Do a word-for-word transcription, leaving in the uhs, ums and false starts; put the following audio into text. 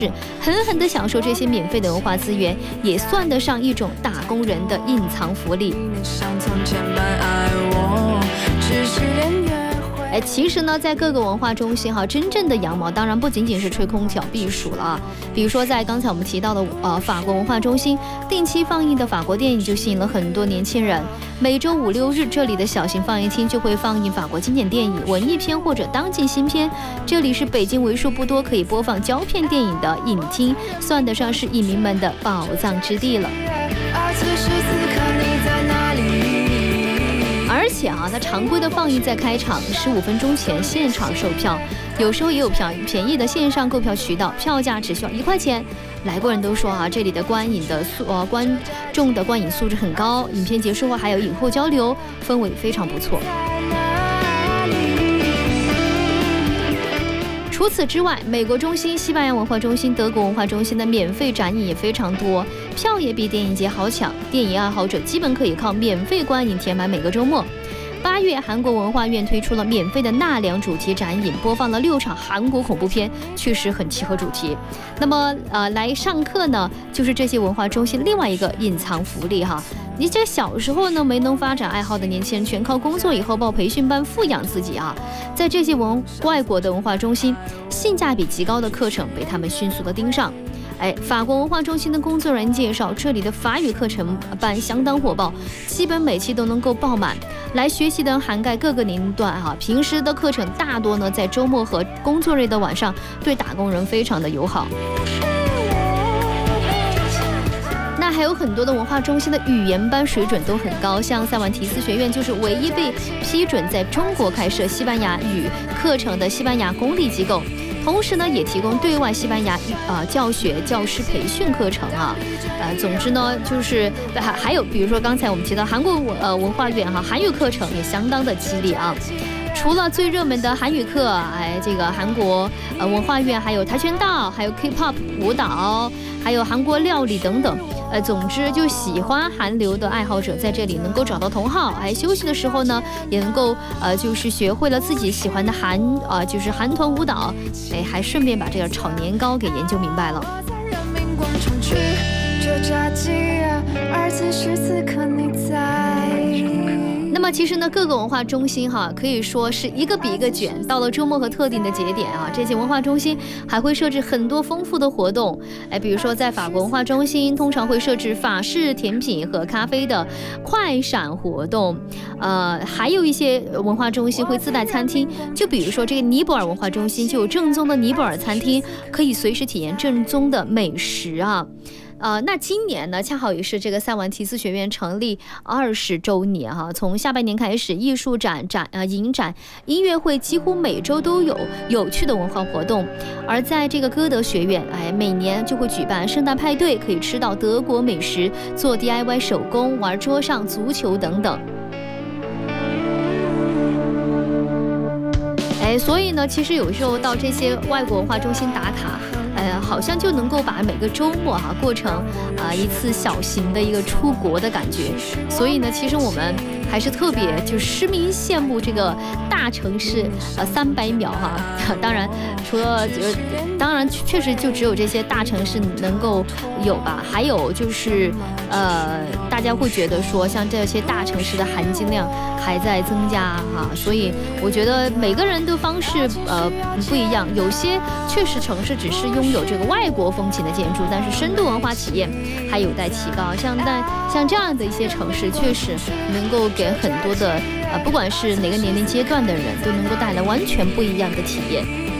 狠狠地享受这些免费的文化资源，也算得上一种打工人的隐藏福利。哎，其实呢，在各个文化中心哈，真正的羊毛当然不仅仅是吹空调避暑了。比如说，在刚才我们提到的呃法国文化中心，定期放映的法国电影就吸引了很多年轻人。每周五六日，这里的小型放映厅就会放映法国经典电影、文艺片或者当季新片。这里是北京为数不多可以播放胶片电影的影厅，算得上是影迷们的宝藏之地了。而且啊，它常规的放映在开场十五分钟前现场售票，有时候也有便便宜的线上购票渠道，票价只需要一块钱。来过人都说啊，这里的观影的素呃观众的观影素质很高，影片结束后还有影后交流，氛围非常不错。除此之外，美国中心、西班牙文化中心、德国文化中心的免费展映也非常多，票也比电影节好抢，电影爱好者基本可以靠免费观影填满每个周末。八月，韩国文化院推出了免费的纳凉主题展映，播放了六场韩国恐怖片，确实很契合主题。那么，呃，来上课呢，就是这些文化中心另外一个隐藏福利哈。你这小时候呢没能发展爱好的年轻人，全靠工作以后报培训班富养自己啊。在这些文外国的文化中心，性价比极高的课程被他们迅速的盯上。哎，法国文化中心的工作人员介绍，这里的法语课程班相当火爆，基本每期都能够爆满。来学习的涵盖各个年龄段哈，平时的课程大多呢在周末和工作日的晚上，对打工人非常的友好。那还有很多的文化中心的语言班水准都很高，像塞万提斯学院就是唯一被批准在中国开设西班牙语课程的西班牙公立机构。同时呢，也提供对外西班牙语啊、呃、教学、教师培训课程啊，呃，总之呢，就是还还有，比如说刚才我们提到韩国呃文化院哈，韩语课程也相当的激烈啊。除了最热门的韩语课，哎，这个韩国呃文化院还有跆拳道，还有 K-pop 舞蹈，还有韩国料理等等。呃，总之就喜欢韩流的爱好者在这里能够找到同好，哎，休息的时候呢，也能够呃就是学会了自己喜欢的韩呃就是韩团舞蹈，哎，还顺便把这个炒年糕给研究明白了。而此时此刻你在。那么其实呢，各个文化中心哈，可以说是一个比一个卷。到了周末和特定的节点啊，这些文化中心还会设置很多丰富的活动。哎，比如说在法国文化中心，通常会设置法式甜品和咖啡的快闪活动。呃，还有一些文化中心会自带餐厅，就比如说这个尼泊尔文化中心就有正宗的尼泊尔餐厅，可以随时体验正宗的美食啊。呃，那今年呢，恰好也是这个塞万提斯学院成立二十周年哈。从下半年开始，艺术展、展呃影展、音乐会几乎每周都有有趣的文化活动。而在这个歌德学院，哎，每年就会举办圣诞派对，可以吃到德国美食，做 D I Y 手工，玩桌上足球等等。哎，所以呢，其实有时候到这些外国文化中心打卡。呃，好像就能够把每个周末哈、啊、过成啊、呃、一次小型的一个出国的感觉，所以呢，其实我们还是特别就痴迷羡慕这个大城市呃三百秒哈、啊。当然，除了就当然确实就只有这些大城市能够有吧，还有就是呃大家会觉得说像这些大城市的含金量还在增加哈、啊，所以我觉得每个人的方式呃不一样，有些确实城市只是用。拥有这个外国风情的建筑，但是深度文化体验还有待提高。像但像这样的一些城市，确实能够给很多的呃，不管是哪个年龄阶段的人，都能够带来完全不一样的体验。